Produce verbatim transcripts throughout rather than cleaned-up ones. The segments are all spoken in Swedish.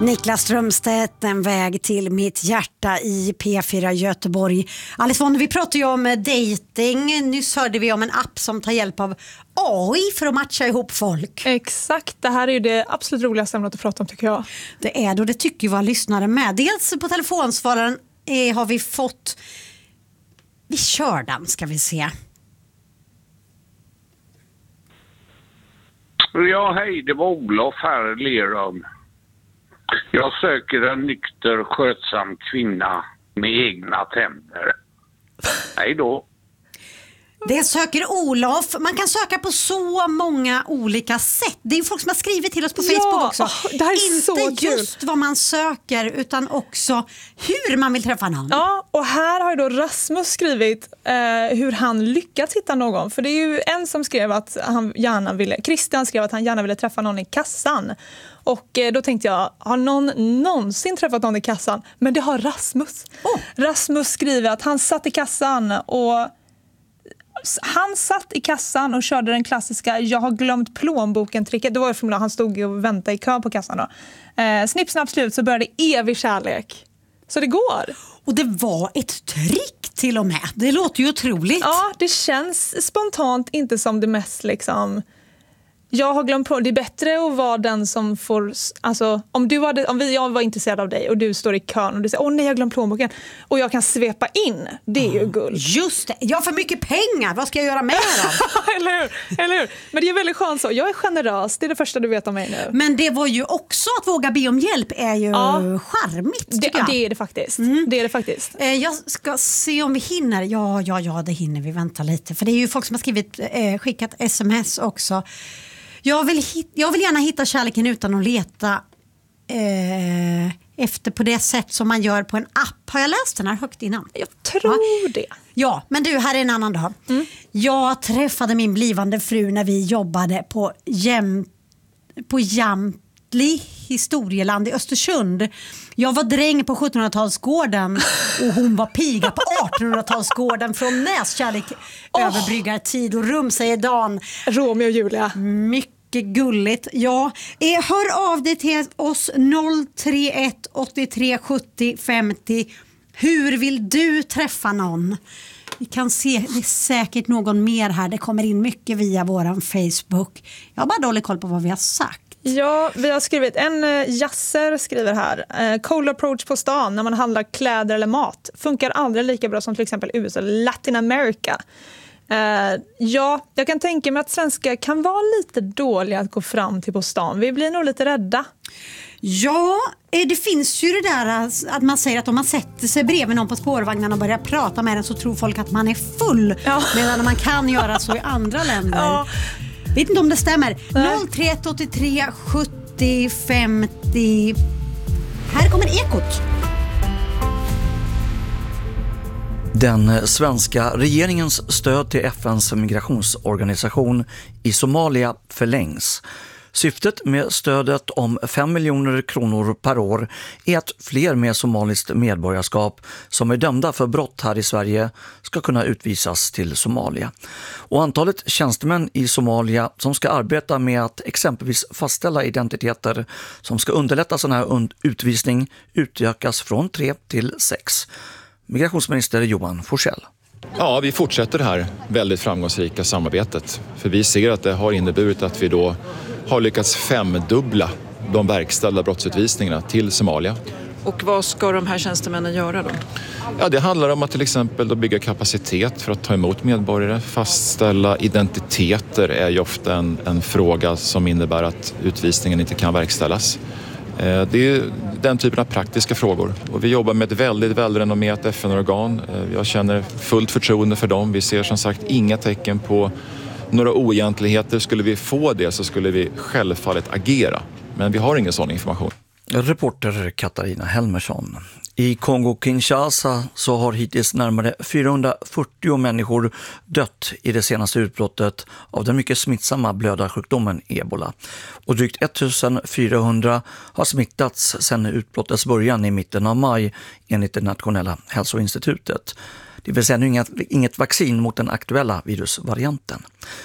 Niklas Strömstedt, En väg till mitt hjärta i P fyra Göteborg. Alice Vonne, vi pratade ju om dating. Nyss hörde vi om en app som tar hjälp av A I för att matcha ihop folk. Exakt, det här är ju det absolut roligaste ämnet att prata om, tycker jag. Det är då, det tycker ju våra lyssnare med. Dels på telefonsvararen eh, har vi fått... Vi kör den, ska vi se. Ja, hej, det var Olof här, Lerum. Jag söker en nykter, skötsam kvinna med egna tänder. Hej då. Det söker Olof. Man kan söka på så många olika sätt. Det är ju folk som har skrivit till oss på Facebook ja, också. Oh, det här är Inte så kul. just vad man söker utan också hur man vill träffa någon. Ja, och här har ju då Rasmus skrivit eh, hur han lyckats hitta någon. För det är ju en som skrev att han gärna ville, Christian skrev att han gärna ville träffa någon i kassan. Och eh, då tänkte jag, har någon någonsin träffat någon i kassan? Men det har Rasmus. Oh. Rasmus skriver att han satt i kassan och... Han satt i kassan och körde den klassiska jag har glömt plånboken-tricket. Det var ju förmodligen han stod och väntade i kö på kassan då. Eh, snipp, snapp, slut så började evig kärlek. Så det går. Och det var ett trick till och med. Det låter ju otroligt. Ja, det känns spontant inte som det mest liksom... Jag har glömt på, det är bättre att vara den som får, alltså om du hade, om vi, jag var intresserad av dig och du står i kön och du säger, åh nej jag har glömt plånboken och jag kan svepa in, det är ju guld. Just det, jag har för mycket pengar, vad ska jag göra med dem? eller hur, eller hur? Men det är väldigt skönt så, jag är generös, det är det första du vet om mig nu. Men det var ju också att våga be om hjälp är ju ja. charmigt det, tycker jag. Det är det faktiskt, mm. det är det faktiskt. Eh, jag ska se om vi hinner, ja ja ja det hinner vi, vänta lite. För det är ju folk som har skrivit, eh, skickat sms också. Jag vill, hit, jag vill gärna hitta kärleken utan att leta eh, efter på det sätt som man gör på en app. Har jag läst den här högt innan? Jag tror ja. det. Ja, men du, här är en annan dag. Mm. Jag träffade min blivande fru när vi jobbade på, jäm, på Jämtli historieland i Östersund. Jag var dräng på sjuttonhundratalsgården och hon var piga på artonhundratalsgården från näskärlek oh. överbryggar tid och rum, säger Dan. Romeo och Julia. Mycket gulligt. Ja, eh, hör av dig till oss noll tre ett åttiotre sjuttio femtio. Hur vill du träffa någon? Vi kan se, det är säkert någon mer här. Det kommer in mycket via våran Facebook. Jag har bara dålig koll på vad vi har sagt. Ja, vi har skrivit, en uh, Jasser skriver här, uh, cold approach på stan när man handlar kläder eller mat funkar aldrig lika bra som till exempel U S A, Latin America. Uh, ja, jag kan tänka mig att svenskar kan vara lite dåliga att gå fram till på stan. Vi blir nog lite rädda. Ja, det finns ju det där att man säger att om man sätter sig bredvid någon på spårvagnen och börjar prata med den så tror folk att man är full. Ja. Medan man kan göra så i andra länder. Ja. Vet inte om det stämmer. noll tre ett åttiotre sjuttio femtio. Här kommer ekot. Den svenska regeringens stöd till F N:s migrationsorganisation i Somalia förlängs. Syftet med stödet om fem miljoner kronor per år är att fler med somaliskt medborgarskap som är dömda för brott här i Sverige ska kunna utvisas till Somalia. Och antalet tjänstemän i Somalia som ska arbeta med att exempelvis fastställa identiteter som ska underlätta sån här utvisning utökas från tre till sex. Migrationsminister Johan Forssell. Ja, vi fortsätter det här väldigt framgångsrika samarbetet. För vi ser att det har inneburit att vi då har lyckats femdubbla de verkställda brottsutvisningarna till Somalia. Och vad ska de här tjänstemännen göra då? Ja, det handlar om att till exempel då bygga kapacitet för att ta emot medborgare. Fastställa identiteter är ju ofta en, en fråga som innebär att utvisningen inte kan verkställas. Det är den typen av praktiska frågor. Och vi jobbar med ett väldigt välrenommerat F N-organ. Jag känner fullt förtroende för dem. Vi ser som sagt inga tecken på några oegentligheter. Skulle vi få det så skulle vi självfallet agera. Men vi har ingen sån information. Reporter Katarina Helmersson. I Kongo-Kinshasa så har hittills närmare fyrahundrafyrtio människor dött i det senaste utbrottet av den mycket smittsamma blödarsjukdomen Ebola. Och drygt ettusensfyrahundra har smittats sedan utbrottets början i mitten av maj enligt det nationella hälsoinstitutet. Det vill säga nu inget, inget vaccin mot den aktuella virusvarianten.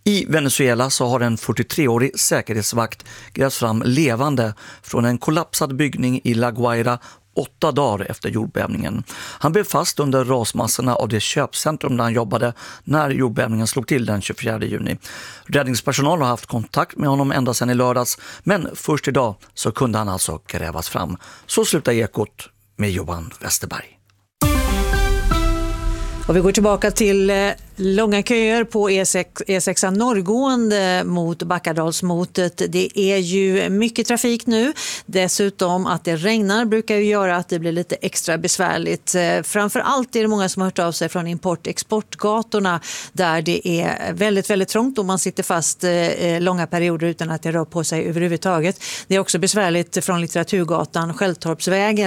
I Venezuela så har en fyrtiotre-årig säkerhetsvakt grävts fram levande från en kollapsad byggning i La Guaira åtta dagar efter jordbävningen. Han blev fast under rasmassorna av det köpcentrum där han jobbade när jordbävningen slog till den tjugofjärde juni. Räddningspersonal har haft kontakt med honom ända sedan i lördags, men först idag så kunde han alltså grävas fram. Så slutar Ekot med Johan Westerberg. Och vi går tillbaka till eh, långa köer på E sex, E sex norrgående mot Backadalsmotet. Det är ju mycket trafik nu. Dessutom att det regnar brukar ju göra att det blir lite extra besvärligt. Eh, framförallt är det många som har hört av sig från import-exportgatorna där det är väldigt, väldigt trångt och man sitter fast eh, långa perioder utan att det rör på sig överhuvudtaget. Det är också besvärligt från Litteraturgatan, Skälltorpsvägen